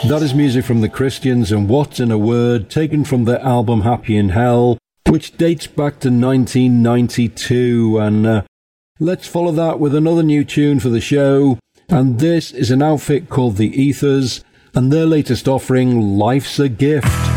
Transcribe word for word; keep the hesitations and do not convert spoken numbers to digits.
That is music from the Christians and What's in a Word, taken from their album Happy in Hell, which dates back to nineteen ninety-two. And uh, let's follow that with another new tune for the show. And this is an outfit called The Ethers and their latest offering, Life's a Gift.